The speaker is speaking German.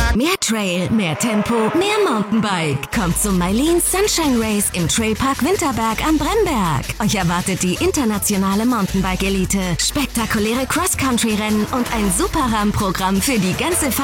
Mehr Trail, mehr Tempo, mehr Mountainbike. Kommt zum Mylene Sunshine Race im Trailpark Winterberg am Bremberg. Euch erwartet die internationale Mountainbike-Elite, spektakuläre Cross-Country-Rennen und ein super Rahmenprogramm für die ganze